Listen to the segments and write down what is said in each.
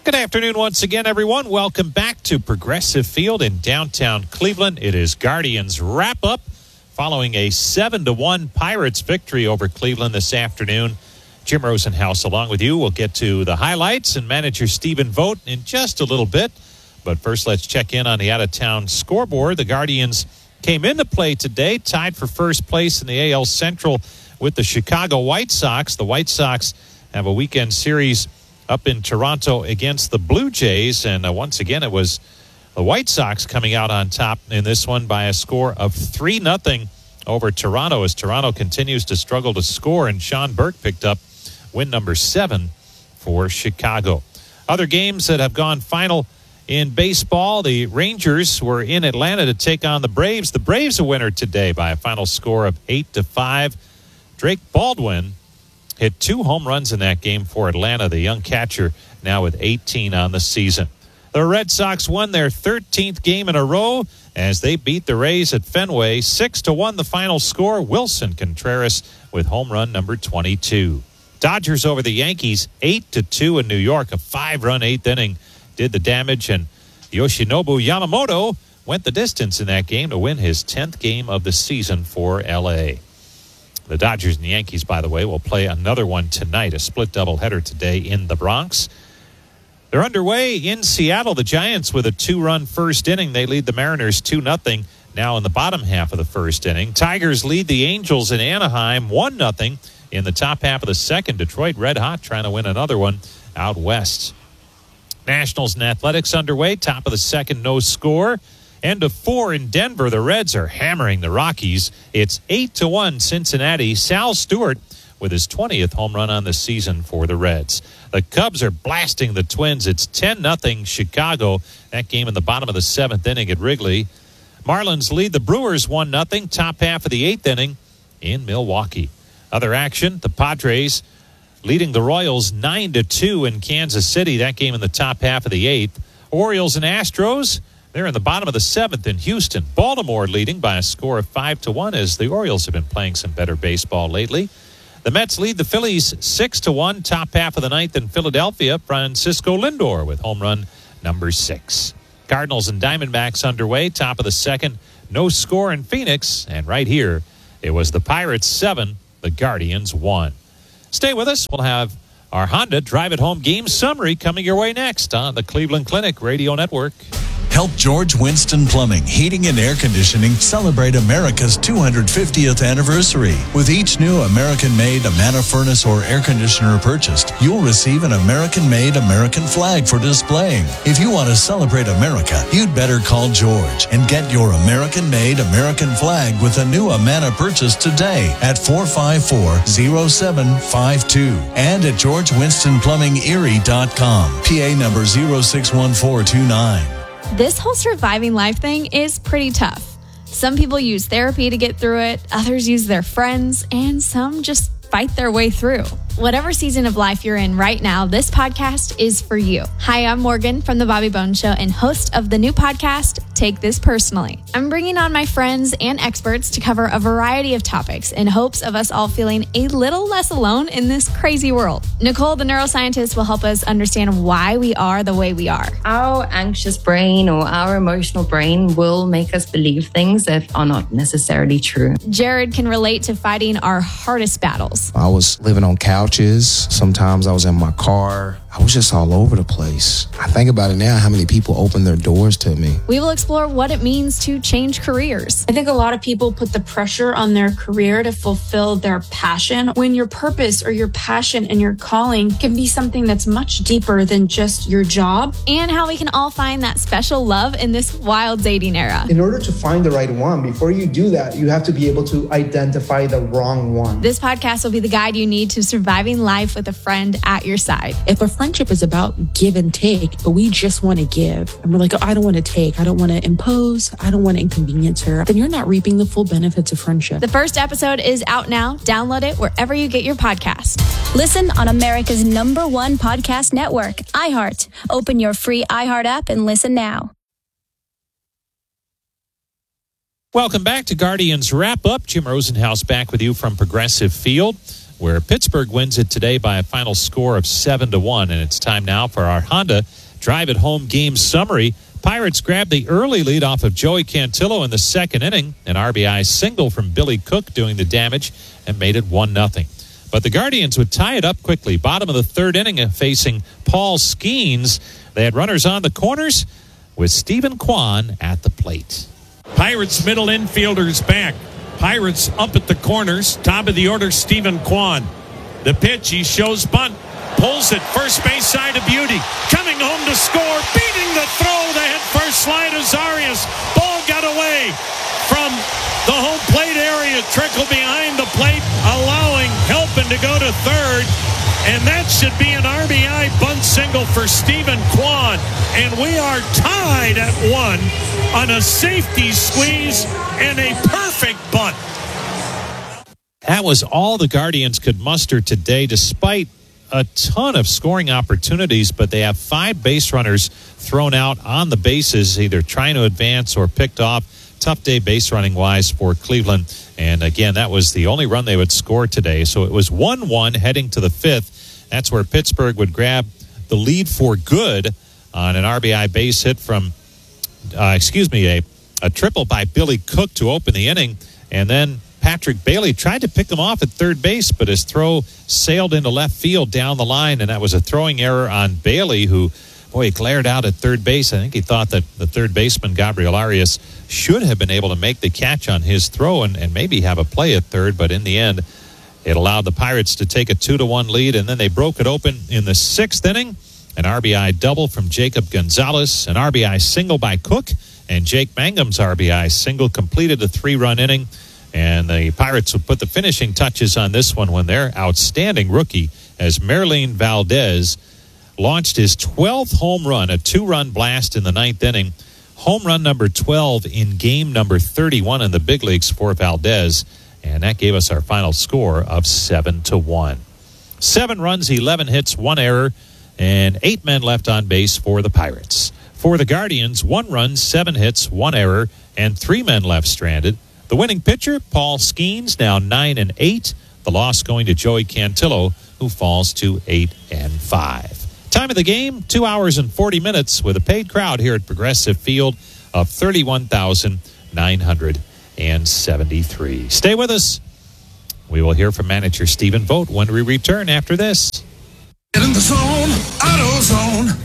Good afternoon once again, everyone. Welcome back to Progressive Field in downtown Cleveland. It is Guardians wrap-up following a 7-1 Pirates victory over Cleveland this afternoon. Jim Rosenhaus along with you. We'll get to the highlights and manager Stephen Vogt in just a little bit. But first, let's check in on the out-of-town scoreboard. The Guardians came into play today, tied for first place in the AL Central with the Chicago White Sox. The White Sox have a weekend series up in Toronto against the Blue Jays. And once again, it was the White Sox coming out on top in this one by a score of 3-0 over Toronto as Toronto continues to struggle to score. And Sean Burke picked up win number 7 for Chicago. Other games that have gone final in baseball, the Rangers were in Atlanta to take on the Braves. The Braves a winner today by a final score of 8-5. Drake Baldwin hit 2 home runs in that game for Atlanta, the young catcher, now with 18 on the season. The Red Sox won their 13th game in a row as they beat the Rays at Fenway. 6-1 the final score. Wilson Contreras with home run number 22. Dodgers over the Yankees 8-2 in New York. A 5-run 8th inning did the damage, and Yoshinobu Yamamoto went the distance in that game to win his 10th game of the season for L.A. The Dodgers and the Yankees, by the way, will play another one tonight, a split doubleheader today in the Bronx. They're underway in Seattle. The Giants with a 2-run first inning. They lead the Mariners 2-0 now in the bottom half of the first inning. Tigers lead the Angels in Anaheim 1-0 in the top half of the second. Detroit red hot trying to win another one out west. Nationals and Athletics underway. Top of the second, no score. End of 4 in Denver. The Reds are hammering the Rockies. It's 8-1 Cincinnati. Sal Stewart with his 20th home run on the season for the Reds. The Cubs are blasting the Twins. It's 10-0 Chicago. That game in the bottom of the 7th inning at Wrigley. Marlins lead the Brewers 1-0. Top half of the 8th inning in Milwaukee. Other action, the Padres leading the Royals 9-2 in Kansas City. That game in the top half of the 8th. Orioles and Astros, they're in the bottom of the 7th in Houston. Baltimore leading by a score of 5-1 as the Orioles have been playing some better baseball lately. The Mets lead the Phillies 6-1. Top half of the 9th in Philadelphia. Francisco Lindor with home run number 6. Cardinals and Diamondbacks underway. Top of the 2nd. No score in Phoenix. And right here, it was the Pirates 7, the Guardians 1. Stay with us. We'll have our Honda Drive It Home game summary coming your way next on the Cleveland Clinic Radio Network. Help George Winston Plumbing, Heating and Air Conditioning celebrate America's 250th anniversary. With each new American-made Amana furnace or air conditioner purchased, you'll receive an American-made American flag for displaying. If you want to celebrate America, you'd better call George and get your American-made American flag with a new Amana purchase today at 454-0752 and at GeorgeWinstonPlumbingErie.com. PA number 061429. This whole surviving life thing is pretty tough. Some people use therapy to get through it, others use their friends, and some just fight their way through. Whatever season of life you're in right now, this podcast is for you. Hi, I'm Morgan from The Bobby Bones Show and host of the new podcast, Take This Personally. I'm bringing on my friends and experts to cover a variety of topics in hopes of us all feeling a little less alone in this crazy world. Nicole, the neuroscientist, will help us understand why we are the way we are. Our anxious brain or our emotional brain will make us believe things that are not necessarily true. Jared can relate to fighting our hardest battles. I was living on couches. Sometimes I was in my car. I was just all over the place. I think about it now, how many people opened their doors to me. We will explore what it means to change careers. I think a lot of people put the pressure on their career to fulfill their passion, when your purpose or your passion and your calling can be something that's much deeper than just your job. And how we can all find that special love in this wild dating era. In order to find the right one, before you do that, you have to be able to identify the wrong one. This podcast will be the guide you need to surviving life with a friend at your side. If a friendship is about give and take, but we just want to give, and we're like, oh, I don't want to take, I don't want to impose, I don't want to inconvenience her, then you're not reaping the full benefits of friendship. The first episode is out now. Download it wherever you get your podcast. Listen on America's #1 podcast network, iHeart. Open your free iHeart app and listen now. Welcome back to Guardians Wrap Up. Jim Rosenhaus back with you from Progressive Field. where Pittsburgh wins it today by a final score of 7-1. And it's time now for our Honda Drive It Home game summary. Pirates grabbed the early lead off of Joey Cantillo in the second inning. An RBI single from Billy Cook doing the damage and made it 1-0. But the Guardians would tie it up quickly. Bottom of the third inning facing Paul Skeens. They had runners on the corners with Stephen Kwan at the plate. Pirates middle infielders back. Pirates up at the corners. Top of the order, Stephen Kwan. The pitch, he shows bunt. Pulls it first base side of Beauty. Coming home to score. Beating the throw. The head first slide of Zarias. Ball got away from the home plate area. Trickle behind the plate. Allowing Helpin to go to third. And that should be an RBI bunt single for Stephen Kwan. And we are tied at 1 on a safety squeeze and a perfect bunt. That was all the Guardians could muster today, despite a ton of scoring opportunities, but they have 5 base runners thrown out on the bases, either trying to advance or picked off. Tough day base running wise for Cleveland. And again, that was the only run they would score today. So it was 1-1 heading to the 5th. That's where Pittsburgh would grab the lead for good on an RBI base hit from, a triple by Billy Cook to open the inning. And then Patrick Bailey tried to pick him off at third base, but his throw sailed into left field down the line, and that was a throwing error on Bailey, who, he glared out at third base. I think he thought that the third baseman, Gabriel Arias, should have been able to make the catch on his throw and maybe have a play at third, but in the end, it allowed the Pirates to take a 2-1 lead, and then they broke it open in the 6th inning. An RBI double from Jacob Gonzalez, an RBI single by Cook, and Jake Mangum's RBI single completed a 3-run inning. And the Pirates would put the finishing touches on this one when their outstanding rookie, as Merlin Valdez, launched his 12th home run, a 2-run blast in the 9th inning. Home run number 12 in game number 31 in the big leagues for Valdez. And that gave us our final score of 7-1. 7 runs, 11 hits, 1 error, and 8 men left on base for the Pirates. For the Guardians, 1 run, 7 hits, 1 error, and 3 men left stranded. The winning pitcher, Paul Skeens, now 9-8. The loss going to Joey Cantillo, who falls to 8-5. Time of the game, 2 hours and 40 minutes with a paid crowd here at Progressive Field of 31,973. Stay with us. We will hear from manager Stephen Vogt when we return after this. Get in the zone, AutoZone.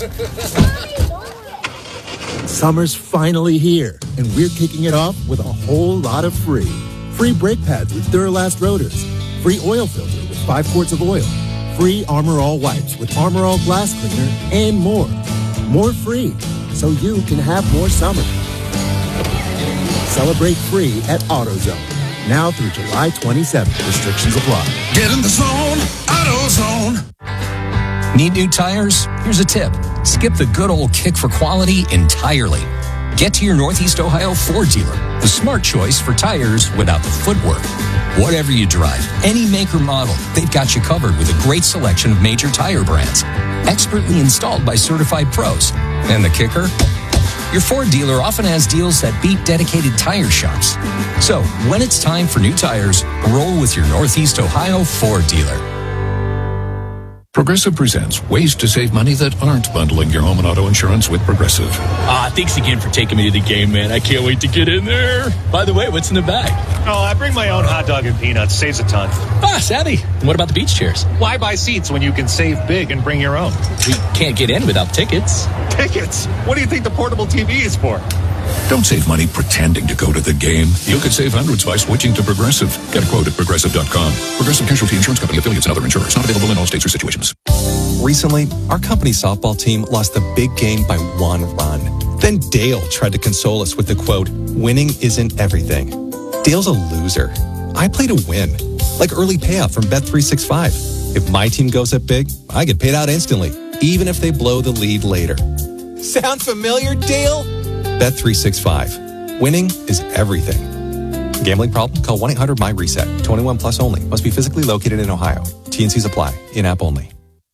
Summer's finally here, and we're kicking it off with a whole lot of free. Free brake pads with Duralast rotors. Free oil filter with 5 quarts of oil. Free Armor All wipes with Armor All glass cleaner, and more. More free, so you can have more summer. Celebrate free at AutoZone. Now through July 27th. Restrictions apply. Get in the zone, AutoZone. Need new tires? Here's a tip. Skip the good old kick for quality entirely. Get to your Northeast Ohio Ford dealer, the smart choice for tires without the footwork. Whatever you drive, any make or model, they've got you covered with a great selection of major tire brands. Expertly installed by certified pros. And the kicker? Your Ford dealer often has deals that beat dedicated tire shops. So, when it's time for new tires, roll with your Northeast Ohio Ford dealer. Progressive presents ways to save money that aren't bundling your home and auto insurance with Progressive. Thanks again for taking me to the game, man. I can't wait to get in there. By the way, what's in the bag? Oh, I bring my own hot dog and peanuts. Saves a ton. Savvy. And what about the beach chairs? Why buy seats when you can save big and bring your own? We can't get in without tickets. Tickets? What do you think the portable TV is for? Don't save money pretending to go to the game. You could save hundreds by switching to Progressive. Get a quote at Progressive.com. Progressive Casualty Insurance Company, affiliates, and other insurers. Not available in all states or situations. Recently, our company softball team lost the big game by 1 run. Then Dale tried to console us with the quote, "Winning isn't everything." Dale's a loser. I play to win. Like early payout from Bet365. If my team goes up big, I get paid out instantly, even if they blow the lead later. Sound familiar, Dale? Bet365. Winning is everything. Gambling problem? Call 1-800-MY-RESET. 21 plus only. Must be physically located in Ohio. T&Cs apply. In-app only.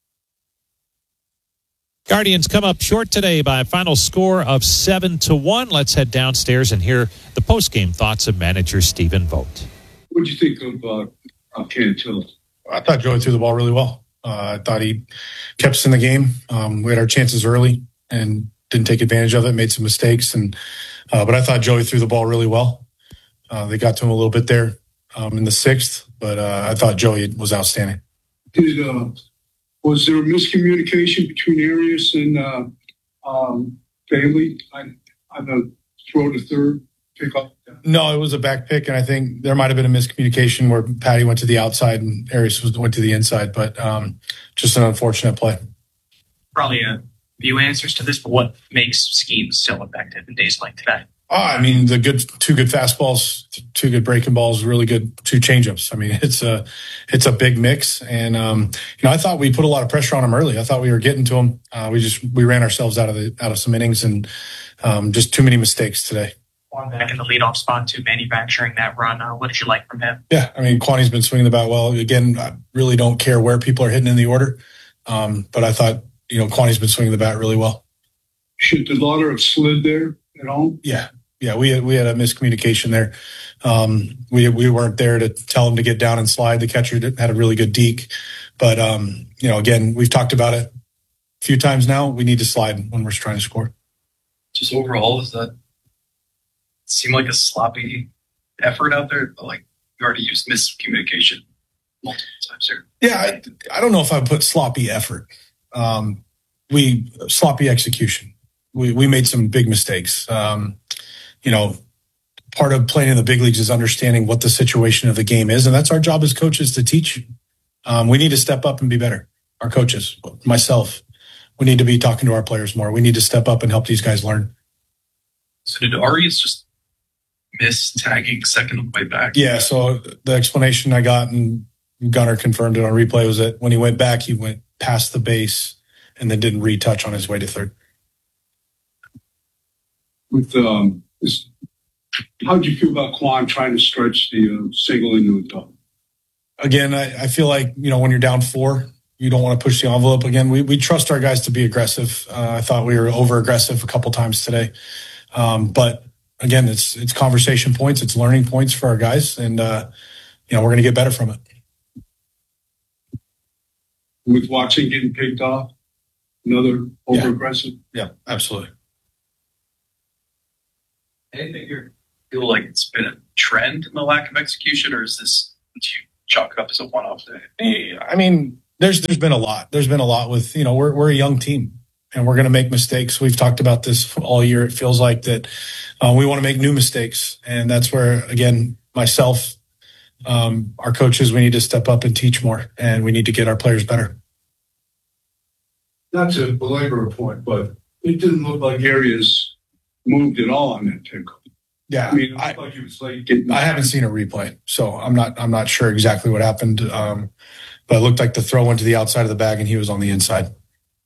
Guardians come up short today by a final score of 7-1. Let's head downstairs and hear the post-game thoughts of manager Stephen Vogt. What did you think of Cantillo? I thought Joey threw the ball really well. I thought he kept us in the game. We had our chances early and didn't take advantage of it, made some mistakes. But I thought Joey threw the ball really well. They got to him a little bit there in the sixth, but I thought Joey was outstanding. Was there a miscommunication between Arias and Bailey on the throw to third pickoff? No, it was a back pick, and I think there might have been a miscommunication where Patty went to the outside and Arias went to the inside, but just an unfortunate play. Probably a few answers to this, but what makes schemes still effective in days like today? I mean, the two good fastballs, two good breaking balls, really good two changeups. I mean, it's a big mix, and I thought we put a lot of pressure on him early. I thought we were getting to him. We ran ourselves out of some innings, and just too many mistakes today. Back in the leadoff spot too, manufacturing that run. What did you like from him? Yeah, I mean, Kwani's been swinging the bat well. Again, I really don't care where people are hitting in the order, but I thought Kwani's been swinging the bat really well. Should the Lauder have slid there at all? Yeah, we had a miscommunication there. We weren't there to tell him to get down and slide. The catcher had a really good deke. But, again, we've talked about it a few times now. We need to slide when we're trying to score. Just overall, does that seem like a sloppy effort out there? Like, you already used miscommunication multiple times here. Yeah, I don't know if I put sloppy effort. Sloppy execution. We made some big mistakes. Part of playing in the big leagues is understanding what the situation of the game is. And that's our job as coaches to teach you. We need to step up and be better. Our coaches, myself, we need to be talking to our players more. We need to step up and help these guys learn. So did Arias just miss tagging second on the way back? Yeah. So the explanation I got, and Gunnar confirmed it on replay, was that when he went back, he went past the base and then didn't retouch on his way to third. How did you feel about Kwan trying to stretch the single into a double? Again, I feel like, when you're down 4, you don't want to push the envelope. Again, we trust our guys to be aggressive. I thought we were over-aggressive a couple times today. But, again, it's conversation points. It's learning points for our guys. And, we're going to get better from it. With Watson getting picked off, another over-aggressive? Yeah, absolutely. Anything you feel like it's been a trend in the lack of execution, or is this, do you chalk it up as a one-off day? I mean, there's been a lot. There's been a lot with, we're a young team and we're going to make mistakes. We've talked about this all year. It feels like that we want to make new mistakes. And that's where, again, myself, our coaches, we need to step up and teach more, and we need to get our players better. Not to belabor a point, but it didn't look like Arias moved at all on that tackle. Yeah, I mean, it looked like he was I haven't seen a replay, so I'm not sure exactly what happened. But it looked like the throw went to the outside of the bag and he was on the inside.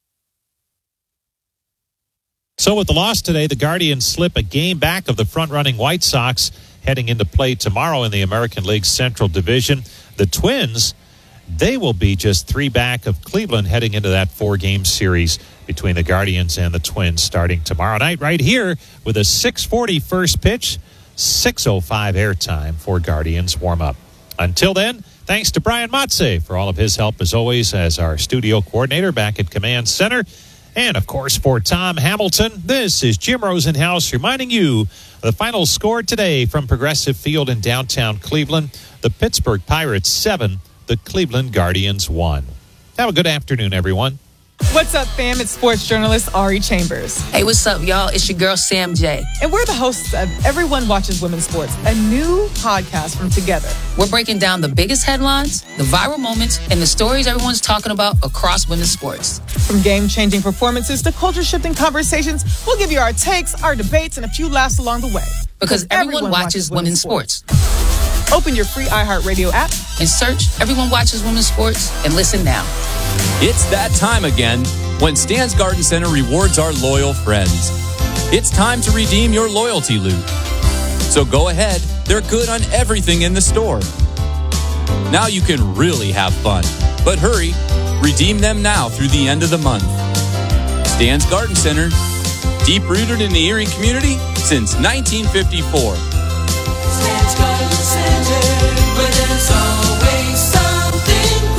So with the loss today, the Guardians slip a game back of the front-running White Sox heading into play tomorrow in the American League Central Division. The Twins, they will be just 3 back of Cleveland heading into that 4-game series between the Guardians and the Twins starting tomorrow night right here with a 6:40 first pitch, 6:05 airtime for Guardians warm-up. Until then, thanks to Brian Matze for all of his help as always as our studio coordinator back at Command Center. And, of course, for Tom Hamilton, this is Jim Rosenhaus reminding you the final score today from Progressive Field in downtown Cleveland. The Pittsburgh Pirates 7, the Cleveland Guardians 1. Have a good afternoon, everyone. What's up, fam? It's sports journalist Ari Chambers. Hey, what's up, y'all? It's your girl, Sam J. And we're the hosts of Everyone Watches Women's Sports, a new podcast from Together. We're breaking down the biggest headlines, the viral moments, and the stories everyone's talking about across women's sports. From game-changing performances to culture-shifting conversations, we'll give you our takes, our debates, and a few laughs along the way. Because everyone watches women's sports. Open your free iHeartRadio app and search Everyone Watches Women's Sports and listen now. It's that time again when Stan's Garden Center rewards our loyal friends. It's time to redeem your loyalty loot. So go ahead, they're good on everything in the store. Now you can really have fun. But hurry, redeem them now through the end of the month. Stan's Garden Center, deep rooted in the Erie community since 1954. Stan's Garden Center, where there's always something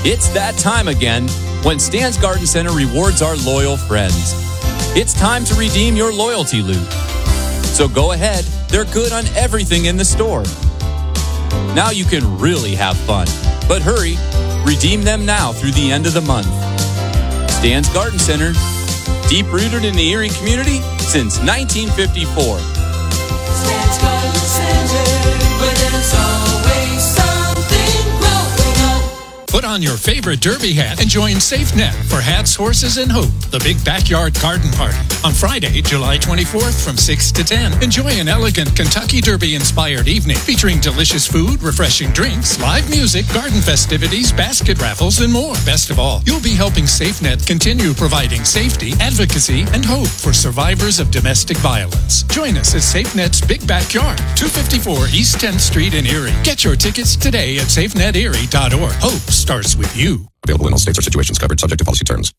It's that time again when Stan's Garden Center rewards our loyal friends. It's time to redeem your loyalty loot. So go ahead, they're good on everything in the store. Now you can really have fun. But hurry, redeem them now through the end of the month. Stan's Garden Center, deep rooted in the Erie community since 1954. Stan's Garden Center, where there's always something growing on. Put on your favorite derby hat and join SafeNet for Hats, Horses, and Hope, the big backyard garden party. On Friday, July 24th from 6 to 10. Enjoy an elegant Kentucky Derby-inspired evening featuring delicious food, refreshing drinks, live music, garden festivities, basket raffles, and more. Best of all, you'll be helping SafeNet continue providing safety, advocacy, and hope for survivors of domestic violence. Join us at SafeNet's Big Backyard, 254 East 10th Street in Erie. Get your tickets today at safeneterie.org. Hope starts with you. Available in all states or situations covered, subject to policy terms.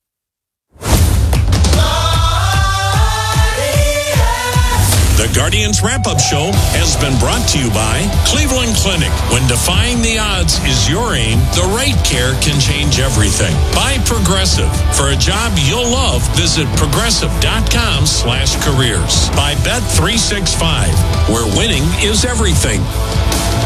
The Guardians Wrap-Up Show has been brought to you by Cleveland Clinic. When defying the odds is your aim, the right care can change everything. By Progressive. For a job you'll love, visit progressive.com/careers. By Bet365, where winning is everything.